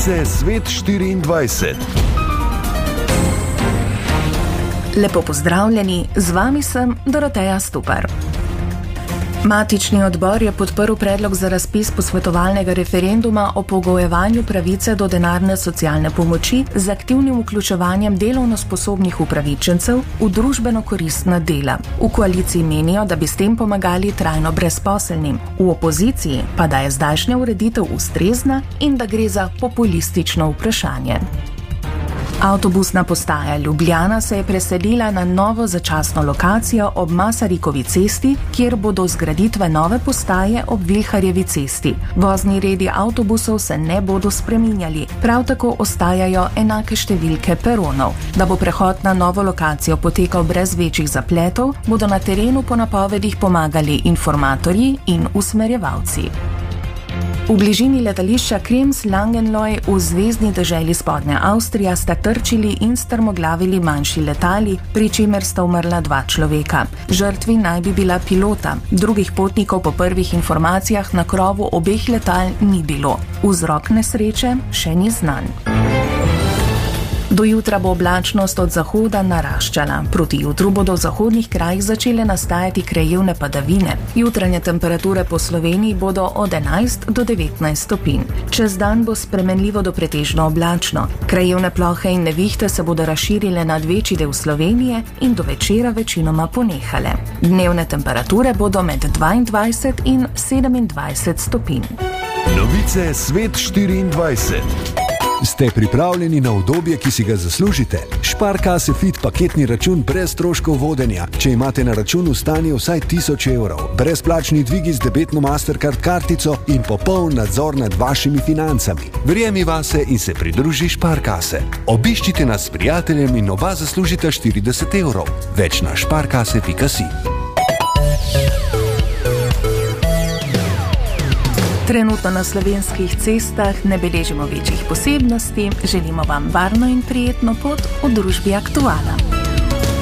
Novice Svet 24. Lepo pozdravljeni, z vami sem Doroteja Stupar. Matični odbor je podprl predlog za razpis posvetovalnega referenduma o pogojevanju pravice do denarne socialne pomoči z aktivnim vključevanjem delovno sposobnih upravičencev v družbeno koristna dela. V koaliciji menijo, da bi s tem pomagali trajno brezposelnim, v opoziciji pa da je zdajšnja ureditev ustrezna in da gre za populistično vprašanje. Avtobusna postaja Ljubljana se je preselila na novo začasno lokacijo ob Masarikovi cesti, kjer bo do zgraditve nove postaje ob Vilharjevi cesti. Vozni redi avtobusov se ne bodo spreminjali, prav tako ostajajo enake številke peronov. Da bo prehod na novo lokacijo potekal brez večjih zapletov, bodo na terenu po napovedih pomagali informatorji in usmerjevalci. V bližini letališča Krems-Langenloy v zvezni deželi Spodnja Avstrija sta trčili in strmoglavili manjši letali, pri čemer sta umrla 2 človeka. Žrtvi naj bi bila pilota. Drugih potnikov po prvih informacijah na krovu obeh letal ni bilo. Vzrok nesreče še ni znan. Do jutra bo oblačnost od zahoda naraščala. Proti jutru bodo v zahodnih krajih začele nastajati krajevne padavine. Jutranje temperature po Sloveniji bodo od 11 do 19 stopinj. Čez dan bo spremenljivo do pretežno oblačno. Krajevne plohe in nevihte se bodo razširile nad večji del Slovenije in do večera večinoma ponehale. Dnevne temperature bodo med 22 in 27 stopinj. Novice Svet 24. Ste pripravljeni na udobje, ki si ga zaslužite? Sparkasse Fit paketni račun brez stroškov vodenja. Če imate na računu stanje vsaj 1000 evrov, brezplačni dvigi z debetno Mastercard kartico in popoln nadzor nad vašimi financami. Verjemi vase in se pridruži Sparkasse. Obiščite nas s prijateljem in oba zaslužite 40 evrov. Več na sparkasse.si. Trenutno na slovenskih cestah ne beležimo večjih posebnosti, želimo vam varno in prijetno pot v družbi Aktuala.